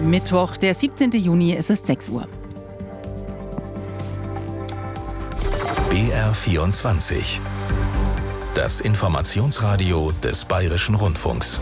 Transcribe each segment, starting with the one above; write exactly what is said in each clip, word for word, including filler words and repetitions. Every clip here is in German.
Mittwoch, der siebzehnten Juni, es ist sechs Uhr. B R vierundzwanzig. Das Informationsradio des Bayerischen Rundfunks.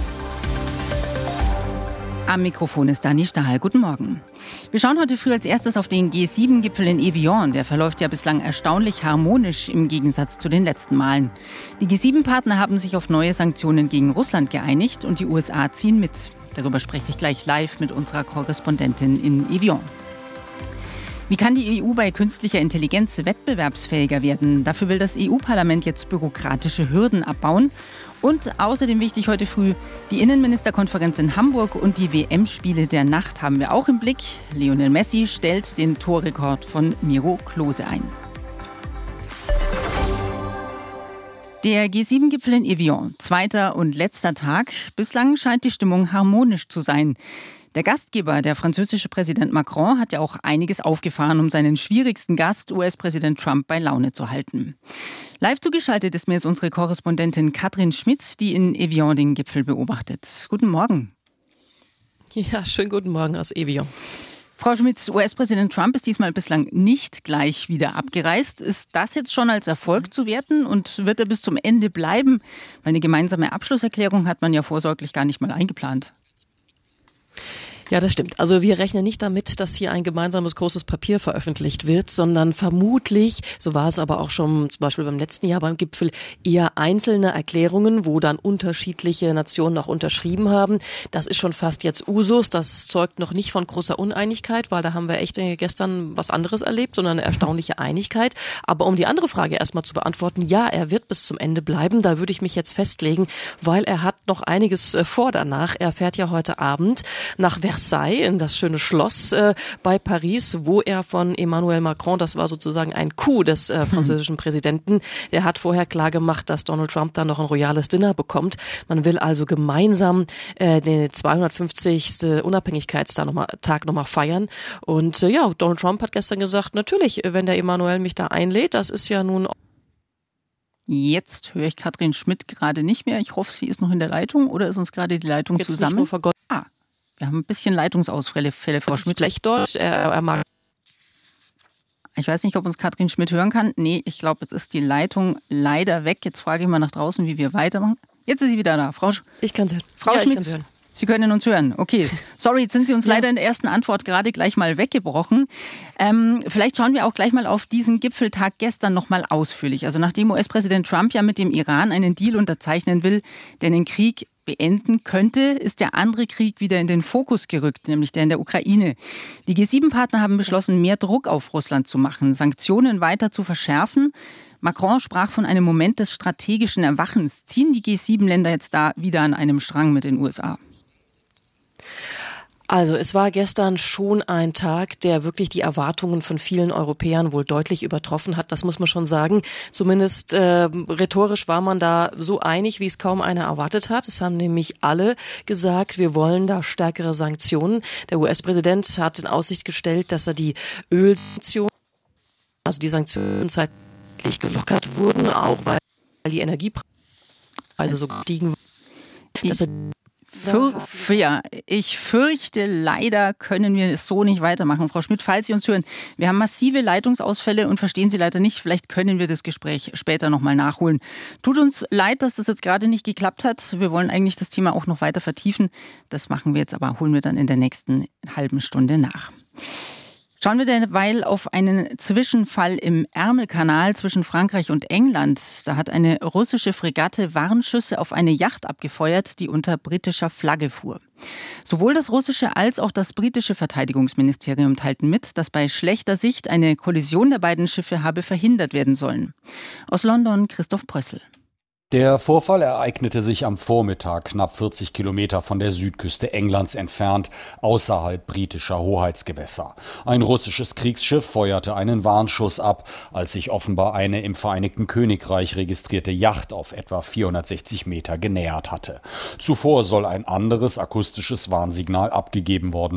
Am Mikrofon ist Dani Stahl. Guten Morgen. Wir schauen heute früh als erstes auf den G sieben Gipfel in Evian. Der verläuft ja bislang erstaunlich harmonisch im Gegensatz zu den letzten Malen. Die G sieben Partner haben sich auf neue Sanktionen gegen Russland geeinigt und die U S A ziehen mit. Darüber spreche ich gleich live mit unserer Korrespondentin in Evian. Wie kann die E U bei künstlicher Intelligenz wettbewerbsfähiger werden? Dafür will das E U-Parlament jetzt bürokratische Hürden abbauen. Und außerdem wichtig heute früh, die Innenministerkonferenz in Hamburg und die W M-Spiele der Nacht haben wir auch im Blick. Lionel Messi stellt den Torrekord von Miro Klose ein. Der G sieben Gipfel in Evian, zweiter und letzter Tag. Bislang scheint die Stimmung harmonisch zu sein. Der Gastgeber, der französische Präsident Macron, hat ja auch einiges aufgefahren, um seinen schwierigsten Gast, U S-Präsident Trump, bei Laune zu halten. Live zugeschaltet ist mir jetzt unsere Korrespondentin Katrin Schmidt, die in Evian den Gipfel beobachtet. Guten Morgen. Ja, schönen guten Morgen aus Evian. Frau Schmidt, U S-Präsident Trump ist diesmal bislang nicht gleich wieder abgereist. Ist das jetzt schon als Erfolg zu werten und wird er bis zum Ende bleiben? Weil eine gemeinsame Abschlusserklärung hat man ja vorsorglich gar nicht mal eingeplant. Ja, das stimmt. Also wir rechnen nicht damit, dass hier ein gemeinsames großes Papier veröffentlicht wird, sondern vermutlich, so war es aber auch schon zum Beispiel beim letzten Jahr beim Gipfel, eher einzelne Erklärungen, wo dann unterschiedliche Nationen auch unterschrieben haben. Das ist schon fast jetzt Usus. Das zeugt noch nicht von großer Uneinigkeit, weil da haben wir echt gestern was anderes erlebt, sondern eine erstaunliche Einigkeit. Aber um die andere Frage erstmal zu beantworten, ja, er wird bis zum Ende bleiben. Da würde ich mich jetzt festlegen, weil er hat noch einiges vor danach. Er fährt ja heute Abend nach Versailles. in das schöne Schloss äh, bei Paris, wo er von Emmanuel Macron, das war sozusagen ein Coup des äh, französischen Präsidenten, der hat vorher klar gemacht, dass Donald Trump dann noch ein royales Dinner bekommt. Man will also gemeinsam äh, den zweihundertfünfzigsten Unabhängigkeitstag nochmal, Tag nochmal feiern. Und äh, ja, Donald Trump hat gestern gesagt, natürlich, wenn der Emmanuel mich da einlädt, das ist ja nun... Jetzt höre ich Katrin Schmidt gerade nicht mehr. Ich hoffe, sie ist noch in der Leitung oder ist uns gerade die Leitung Jetzt zusammen? Nicht nur vergossen. Ah. Wir haben ein bisschen Leitungsausfälle, Frau Schmidt. Blech dort, er, er mag. Ich weiß nicht, ob uns Katrin Schmidt hören kann. Nee, ich glaube, jetzt ist die Leitung leider weg. Jetzt frage ich mal nach draußen, wie wir weitermachen. Jetzt ist sie wieder da. Frau Sch- Ich kann sie hören. Frau ja, Schmidt, hören. Sie können uns hören. Okay, sorry, jetzt sind Sie uns ja. leider in der ersten Antwort gerade gleich mal weggebrochen. Ähm, vielleicht schauen wir auch gleich mal auf diesen Gipfeltag gestern noch mal ausführlich. Also nachdem U S-Präsident Trump ja mit dem Iran einen Deal unterzeichnen will, der den Krieg beenden könnte, ist der andere Krieg wieder in den Fokus gerückt, nämlich der in der Ukraine. Die G sieben Partner haben beschlossen, mehr Druck auf Russland zu machen, Sanktionen weiter zu verschärfen. Macron sprach von einem Moment des strategischen Erwachens. Ziehen die G sieben Länder jetzt da wieder an einem Strang mit den U S A? Also es war gestern schon ein Tag, der wirklich die Erwartungen von vielen Europäern wohl deutlich übertroffen hat. Das muss man schon sagen. Zumindest äh, rhetorisch war man da so einig, wie es kaum einer erwartet hat. Es haben nämlich alle gesagt, wir wollen da stärkere Sanktionen. Der U S-Präsident hat in Aussicht gestellt, dass er die Ölsanktionen, also die Sanktionen zeitlich gelockert wurden, auch weil die Energiepreise so gestiegen waren, dass er Für, für, ja, ich fürchte, leider können wir es so nicht weitermachen. Frau Schmidt, falls Sie uns hören, wir haben massive Leitungsausfälle und verstehen Sie leider nicht. Vielleicht können wir das Gespräch später nochmal nachholen. Tut uns leid, dass das jetzt gerade nicht geklappt hat. Wir wollen eigentlich das Thema auch noch weiter vertiefen. Das machen wir jetzt aber, holen wir dann in der nächsten halben Stunde nach. Schauen wir derweil auf einen Zwischenfall im Ärmelkanal zwischen Frankreich und England. Da hat eine russische Fregatte Warnschüsse auf eine Yacht abgefeuert, die unter britischer Flagge fuhr. Sowohl das russische als auch das britische Verteidigungsministerium teilten mit, dass bei schlechter Sicht eine Kollision der beiden Schiffe habe verhindert werden sollen. Aus London Christoph Brössel. Der Vorfall ereignete sich am Vormittag, knapp vierzig Kilometer von der Südküste Englands entfernt, außerhalb britischer Hoheitsgewässer. Ein russisches Kriegsschiff feuerte einen Warnschuss ab, als sich offenbar eine im Vereinigten Königreich registrierte Yacht auf etwa vierhundertsechzig Meter genähert hatte. Zuvor soll ein anderes akustisches Warnsignal abgegeben worden